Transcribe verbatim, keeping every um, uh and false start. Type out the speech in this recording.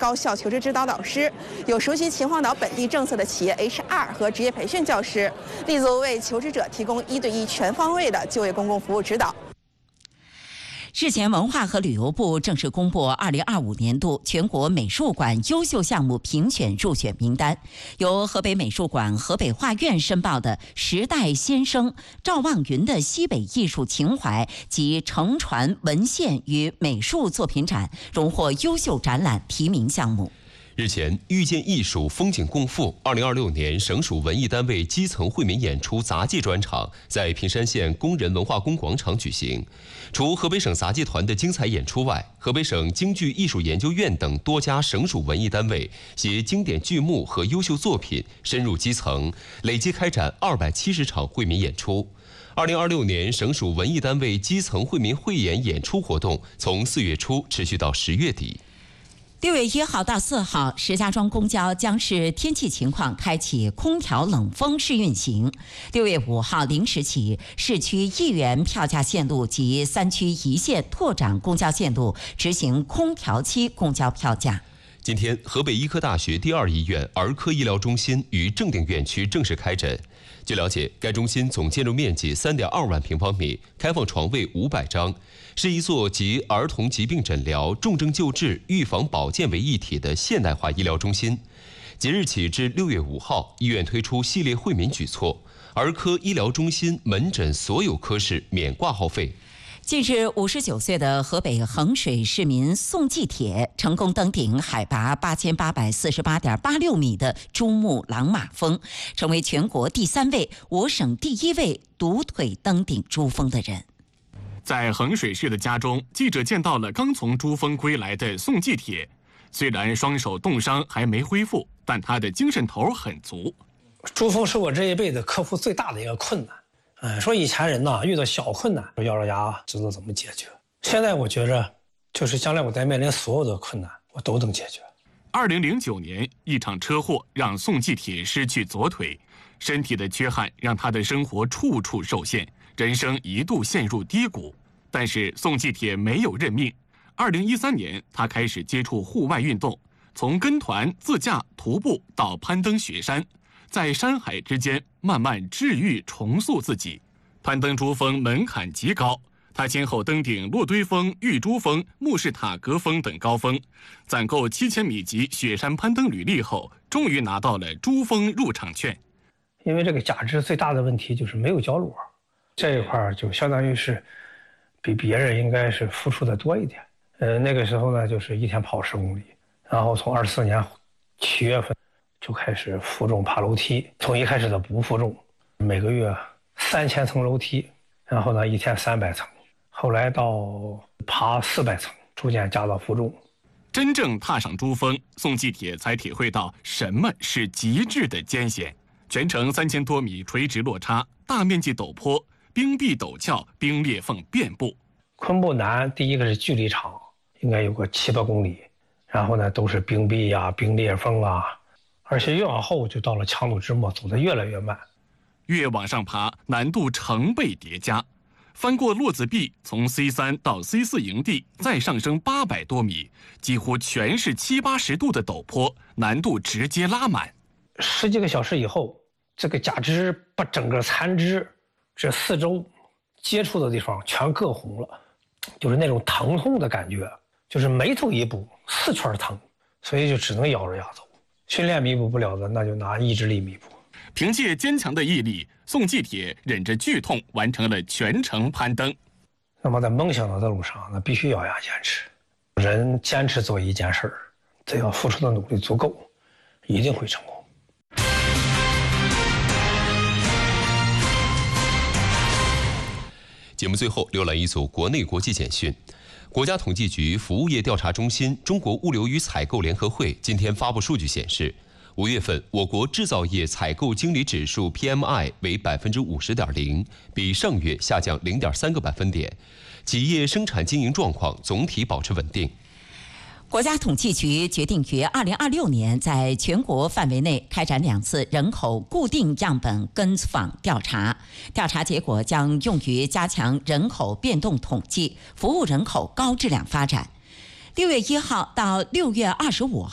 高校求职指导导师，有熟悉秦皇岛本地政策的企业 H R 和职业培训教师，立足为求职者提供一对一全方位的就业公共服务指导。 日前，文化和旅游部正式公布二零二五年度全国美术馆优秀项目评选入选名单，由河北美术馆、河北画院申报的“时代先生”赵望云的西北艺术情怀及承传文献与美术作品展荣获优秀展览提名项目。 日前，遇见艺术，风景共赴二零二六年省属文艺单位基层惠民演出杂技专场在平山县工人文化宫广场举行。除河北省杂技团的精彩演出外，河北省京剧艺术研究院等多家省属文艺单位携经典剧目和优秀作品深入基层，累计开展二百七十场惠民演出。二零二六年省属文艺单位基层惠民汇演演出活动从四月初持续到十月底。 六月一号到四号，石家庄公交将视天气情况开启空调冷风试运行。六月五号零时起，市区一元票价线路及三区一线拓展公交线路执行空调期公交票价。 今天，河北医科大学第二医院儿科医疗中心于正定院区正式开诊。据了解，该中心总建筑面积 三点二万平方米，开放床位五百张，是一座集儿童疾病诊疗、重症救治、预防保健为一体的现代化医疗中心。即日起至六月五号，医院推出系列惠民举措，儿科医疗中心门诊所有科室免挂号费。 近日，五十九岁的河北衡水市民宋继铁成功登顶海拔八千八百四十八点八六米的珠穆朗玛峰，成为全国第三位、我省第一位独腿登顶珠峰的人。 在衡水市的家中，记者见到了刚从珠峰归来的宋继铁。虽然双手冻伤还没恢复，但他的精神头很足。 珠峰是我这一辈子克服最大的一个困难。嗯，说以前人呐，遇到小困难咬着牙知道怎么解决。现在我觉着，就是将来我在面临所有的困难，我都能解决。 二零零九年，一场车祸让宋继铁失去左腿，身体的缺憾让他的生活处处受限，人生一度陷入低谷。但是宋继铁没有认命。二零一三年，他开始接触户外运动，从跟团、自驾、徒步到攀登雪山。在山海之间慢慢治愈重塑自己。攀登珠峰门槛极高，他先后登顶落堆峰、玉珠峰、慕士塔格峰等高峰，攒够七千米级雪山攀登履历后，终于拿到了珠峰入场券。 因为这个假肢最大的问题就是没有脚裸，这一块就相当于是比别人应该是付出的多一点。呃，那个时候呢，就是一天跑十公里，然后从二四年七月份就开始负重爬楼梯，从一开始的不负重，每个月三千层楼梯，然后呢一天三百层，后来到爬四百层，逐渐加到负重。 真正踏上珠峰，宋继铁才体会到什么是极致的艰险。全程三千多米垂直落差，大面积陡坡，冰壁陡峭，冰裂缝遍布。 昆布南第一个是距离长，应该有个七八公里，然后呢都是冰壁啊、冰裂缝啊。而且越往后就到了强弩之末，走得越来越慢。 越往上爬，难度成倍叠加。翻过落子壁，从 C 三 到 C 四 营地，再上升八百多米，几乎全是七八十度的陡坡，难度直接拉满。 十几个小时以后，这个假肢把整个残肢这四周接触的地方全硌红了，就是那种疼痛的感觉，就是每走一步四圈疼，所以就只能咬着牙走。训练弥补不了的，那就拿意志力弥补。 凭借坚强的毅力，宋继铁忍着剧痛完成了全程攀登。 那么在梦想的道路上，那必须咬牙坚持。人坚持做一件事儿，只要付出的努力足够，一定会成功。 节目最后浏览一组国内国际简讯。国家统计局服务业调查中心中国物流与采购联合会今天发布数据显示，五月份我国制造业采购经理指数 P M I 为百分之五十点零，比上月下降零点三个百分点，企业生产经营状况总体保持稳定。 国家统计局决定于二零二六年在全国范围内开展两次人口固定样本跟访调查，调查结果将用于加强人口变动统计，服务人口高质量发展。六月一号到六月二十五号。